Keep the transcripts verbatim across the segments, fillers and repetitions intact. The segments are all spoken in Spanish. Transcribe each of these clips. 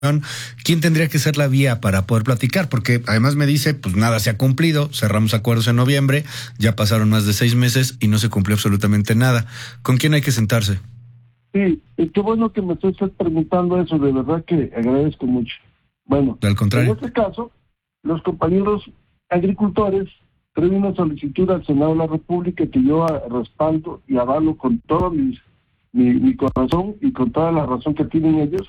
¿Quién tendría que ser la vía para poder platicar? Porque además me dice, pues nada se ha cumplido, cerramos acuerdos en noviembre, ya pasaron más de seis meses y no se cumplió absolutamente nada. ¿Con quién hay que sentarse? Sí, y qué bueno que me estás preguntando eso, de verdad que agradezco mucho. Bueno, al contrario. En este caso, los compañeros agricultores traen una solicitud al Senado de la República que yo respaldo y avalo con todo mis, mi, mi corazón y con toda la razón que tienen ellos,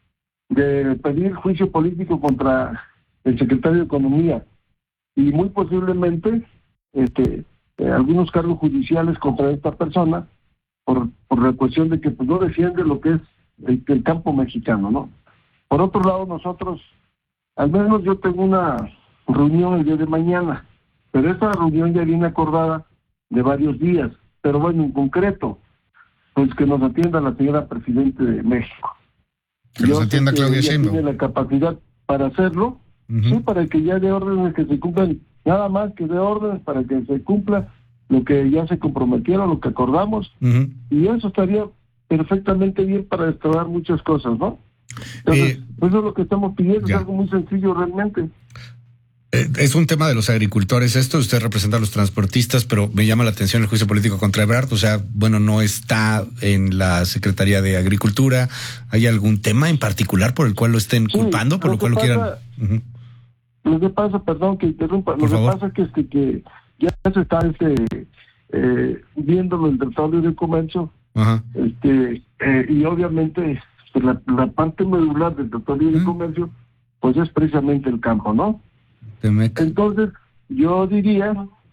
de pedir juicio político contra el secretario de Economía y muy posiblemente este, eh, algunos cargos judiciales contra esta persona por, por la cuestión de que pues, no defiende lo que es el, el campo mexicano, ¿no? Por otro lado, nosotros, al menos yo tengo una reunión el día de mañana, pero esta reunión ya viene acordada de varios días, pero bueno, en concreto, pues que nos atienda la señora Presidente de México. Que nos atienda Claudia Sheinbaum. Tiene la capacidad para hacerlo, uh-huh. sí, para que ya dé órdenes que se cumplan, nada más que dé órdenes para que se cumpla lo que ya se comprometieron, lo que acordamos, uh-huh. y eso estaría perfectamente bien para destrabar muchas cosas, ¿no? Entonces, eh, eso es lo que estamos pidiendo, ya. Es algo muy sencillo realmente. Eh, es un tema de los agricultores esto, usted representa a los transportistas, pero me llama la atención el juicio político contra Ebrard, o sea, bueno, no está en la Secretaría de Agricultura. ¿Hay algún tema en particular por el cual lo estén sí, culpando, por lo, lo cual pasa, lo quieran? Uh-huh. Lo que pasa, perdón que interrumpa, por lo favor. que pasa que, este, que ya se está este, eh, viéndolo el Tratado de Libre Comercio, uh-huh. este, eh, y obviamente pues, la, la parte medular del Tratado de Libre uh-huh. Comercio, pues es precisamente el campo, ¿no? Entonces, yo diría,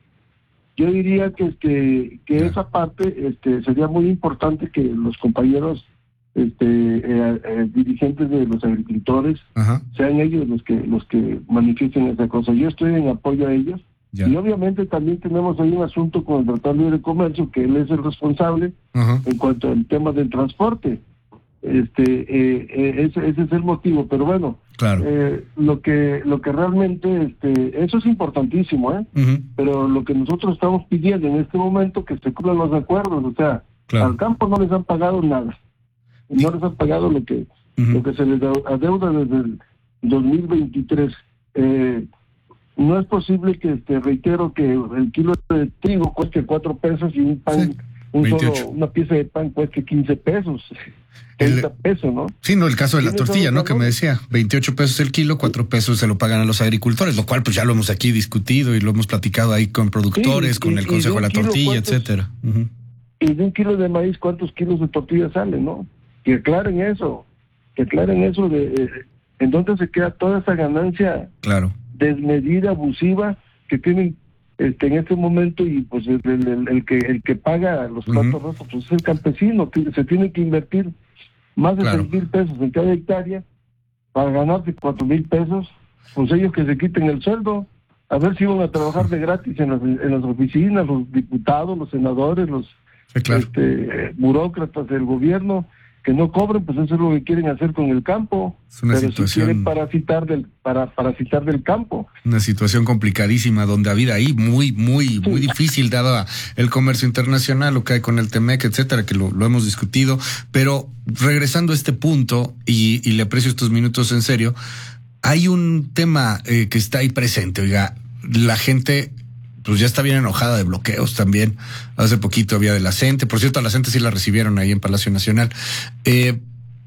yo diría que este, que yeah. esa parte este, sería muy importante que los compañeros este, eh, eh, dirigentes de los agricultores uh-huh. sean ellos los que los que manifiesten esa cosa. Yo estoy en apoyo a ellos yeah. y obviamente también tenemos ahí un asunto con el Tratado de Libre Comercio, que él es el responsable uh-huh. en cuanto al tema del transporte. Este eh, eh, ese, ese es el motivo, pero bueno, claro. eh, lo que lo que realmente este eso es importantísimo, eh uh-huh. pero lo que nosotros estamos pidiendo en este momento que se cumplan los acuerdos, o sea, claro. al campo no les han pagado nada, no les han pagado lo que uh-huh. lo que se les adeuda desde el dos mil veintitrés. Eh, no es posible que este reitero que el kilo de trigo cueste cuatro pesos y un pan sí. un solo, una pieza de pan cueste quince pesos. treinta pesos, ¿no? Sí, no, el caso de la tortilla, ¿no? Que me decía, veintiocho pesos el kilo, cuatro pesos se lo pagan a los agricultores, lo cual pues ya lo hemos aquí discutido y lo hemos platicado ahí con productores, sí, con y, el Consejo de, de la Tortilla, etcétera. Uh-huh. Y de un kilo de maíz, ¿cuántos kilos de tortilla salen, no? Que aclaren eso, que aclaren eso de eh, en dónde se queda toda esa ganancia claro. desmedida, abusiva, que tienen este en este momento, y pues el, el, el que el que paga los platos uh-huh. rotos pues es el campesino, que se tiene que invertir más de claro. seis mil pesos en cada hectárea para ganarse cuatro mil pesos, pues ellos que se quiten el sueldo, a ver si van a trabajar de gratis en las, en las oficinas, los diputados, los senadores, los sí, claro. este, burócratas del gobierno, que no cobren, pues eso es lo que quieren hacer con el campo, es una pero situación... si quieren parasitar del, para, parasitar del campo. Una situación complicadísima, donde ha habido ahí muy, muy, sí. muy difícil, dado el comercio internacional, lo que hay con el Temec, etcétera, que lo, lo hemos discutido, pero regresando a este punto, y, y le aprecio estos minutos en serio, hay un tema eh, que está ahí presente, oiga, la gente... pues ya está bien enojada de bloqueos también. Hace poquito había de la CENTE. Por cierto, a la CENTE sí la recibieron ahí en Palacio Nacional. Eh,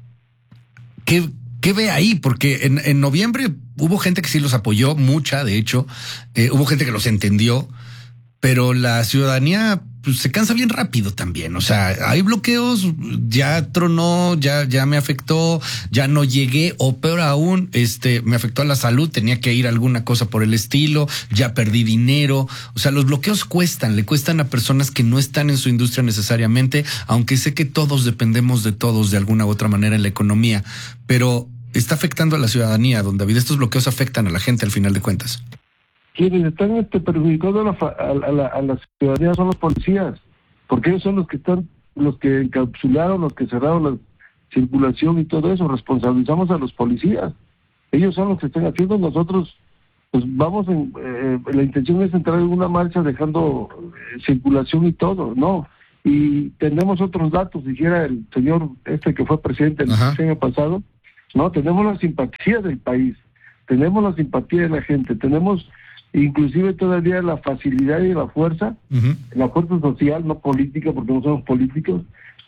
¿qué, ¿Qué ve ahí? Porque en, en noviembre hubo gente que sí los apoyó, mucha, de hecho. Eh, hubo gente que los entendió, pero la ciudadanía pues, se cansa bien rápido también. O sea, hay bloqueos, ya tronó, ya, ya me afectó, ya no llegué, o peor aún, este, me afectó a la salud, tenía que ir a alguna cosa por el estilo, ya perdí dinero. O sea, los bloqueos cuestan, le cuestan a personas que no están en su industria necesariamente, aunque sé que todos dependemos de todos de alguna u otra manera en la economía, pero está afectando a la ciudadanía, don David. Estos bloqueos afectan a la gente al final de cuentas. Quienes están este, perjudicando a la, a, la, a la ciudadanía son los policías, porque ellos son los que están, los que encapsularon, los que cerraron la circulación y todo eso. Responsabilizamos a los policías, ellos son los que están haciendo. Nosotros pues vamos en, eh, la intención es entrar en una marcha dejando eh, circulación y todo, ¿no? Y tenemos otros datos, dijera el señor este que fue presidente el año pasado, No, tenemos la simpatía del país, tenemos la simpatía de la gente, tenemos inclusive todavía la facilidad y la fuerza, uh-huh. la fuerza social, no política, porque no somos políticos,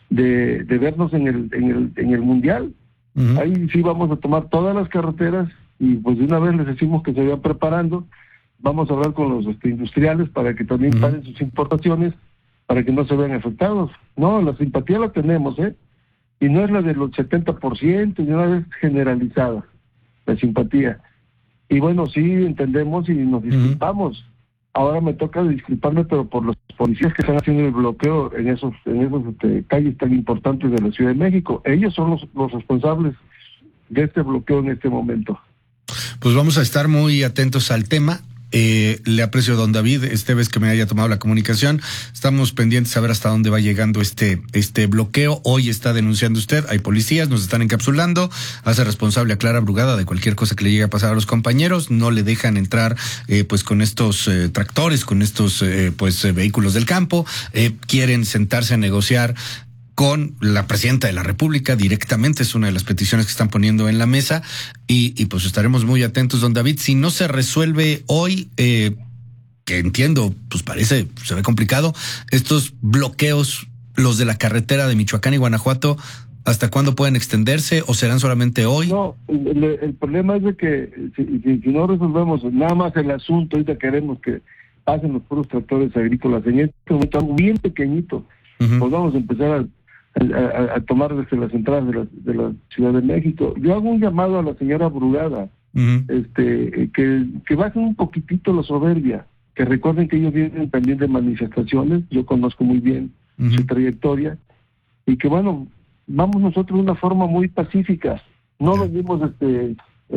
de, de vernos en el, en el, en el mundial. Uh-huh. Ahí sí vamos a tomar todas las carreteras y pues de una vez les decimos que se vayan preparando. Vamos a hablar con los este, industriales para que también uh-huh. paguen sus importaciones, para que no se vean afectados. No, la simpatía la tenemos, ¿eh? Y no es la de los setenta por ciento, ni una vez generalizada, la simpatía. Y bueno, sí, entendemos y nos disculpamos. Uh-huh. Ahora me toca disculparme, pero por los policías que están haciendo el bloqueo en esos en esos este, calles tan importantes de la Ciudad de México. Ellos son los, los responsables de este bloqueo en este momento. Pues vamos a estar muy atentos al tema. Eh, le aprecio a don David esta vez que me haya tomado la comunicación. Estamos pendientes a ver hasta dónde va llegando este este bloqueo. Hoy está denunciando usted, hay policías, nos están encapsulando, hace responsable a Clara Brugada de cualquier cosa que le llegue a pasar a los compañeros, no le dejan entrar eh, pues con estos eh, tractores, con estos eh, pues eh, vehículos del campo, eh, quieren sentarse a negociar con la presidenta de la República directamente, es una de las peticiones que están poniendo en la mesa y, y pues estaremos muy atentos, don David. Si no se resuelve hoy, eh, que entiendo, pues parece, se ve complicado, estos bloqueos, los de la carretera de Michoacán y Guanajuato, ¿hasta cuándo pueden extenderse o serán solamente hoy? No, el, el problema es de que si, si, si no resolvemos nada más el asunto, ahorita queremos que pasen los puros tractores agrícolas en este momento algo bien pequeñito, uh-huh. pues vamos a empezar a A, a, a tomar desde las entradas de la, de la Ciudad de México. Yo hago un llamado a la señora Brugada, uh-huh. este que, que bajen un poquitito la soberbia, que recuerden que ellos vienen también de manifestaciones, yo conozco muy bien uh-huh. su trayectoria, y que bueno, vamos nosotros de una forma muy pacífica, no uh-huh. venimos este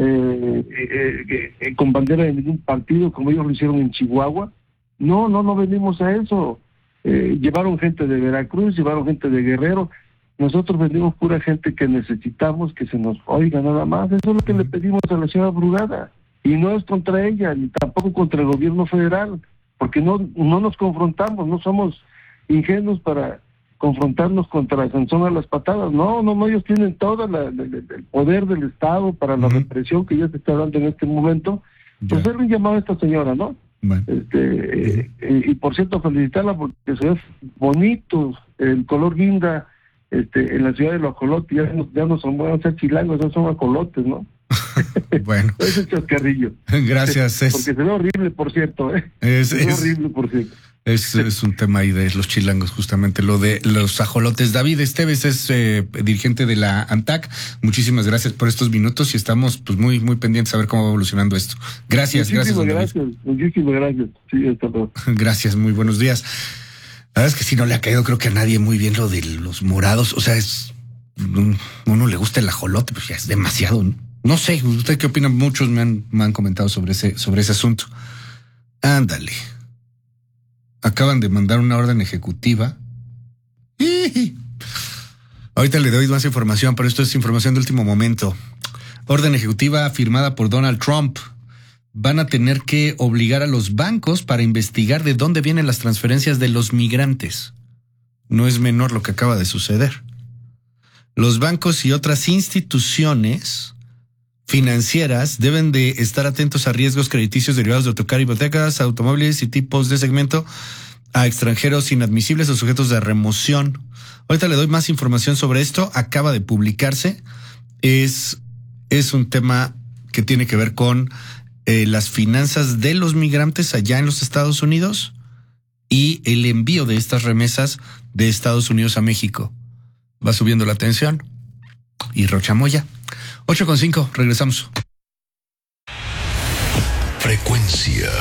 eh, eh, eh, con bandera de ningún partido como ellos lo hicieron en Chihuahua, no, no, no venimos a eso. Eh, llevaron gente de Veracruz, llevaron gente de Guerrero, nosotros venimos pura gente que necesitamos que se nos oiga nada más. Eso es lo que le pedimos a la señora Brugada, y no es contra ella ni tampoco contra el gobierno federal, porque no no nos confrontamos, no somos ingenuos para confrontarnos contra Sansón a las patadas. No, no, no, ellos tienen todo la, la, el poder del Estado para la uh-huh. represión que ya se está dando en este momento. Pues hacerle un llamado a esta señora, ¿no? Bueno. Este, eh, eh, y por cierto, felicitarla porque se ve bonito el color guinda este, en la ciudad de los ajolotes. Ya no, ya no son buenos ser chilangos, ya son ajolotes, ¿no? Bueno. Es el chascarrillo. Gracias. Es... Porque se ve horrible, por cierto, ¿eh? Es, se ve es... horrible, por cierto. Es, es un tema ahí de los chilangos, justamente lo de los ajolotes. David Esteves es eh, dirigente de la ANTAC. Muchísimas gracias por estos minutos y estamos pues muy muy pendientes a ver cómo va evolucionando esto. Gracias, muchísimas gracias. Gracias, muchísimas gracias. Sí, hasta luego. Gracias, muy buenos días. La verdad es que sí no le ha caído creo que a nadie muy bien lo de los morados. O sea, es uno le gusta el ajolote, pues ya es demasiado. No, no sé, ¿usted qué opina? Muchos me han, me han comentado sobre ese, sobre ese asunto. Ándale. Acaban de mandar una orden ejecutiva. Ahorita le doy más información, pero esto es información de último momento. Orden ejecutiva firmada por Donald Trump. Van a tener que obligar a los bancos para investigar de dónde vienen las transferencias de los migrantes. No es menor lo que acaba de suceder. Los bancos y otras instituciones financieras deben de estar atentos a riesgos crediticios derivados de otorgar hipotecas, automóviles y tipos de segmento a extranjeros inadmisibles o sujetos de remoción. Ahorita le doy más información sobre esto. Acaba de publicarse. Es, es un tema que tiene que ver con eh, las finanzas de los migrantes allá en los Estados Unidos y el envío de estas remesas de Estados Unidos a México. Va subiendo la tensión. Y Rochamoya. ocho con cinco, regresamos. Frecuencia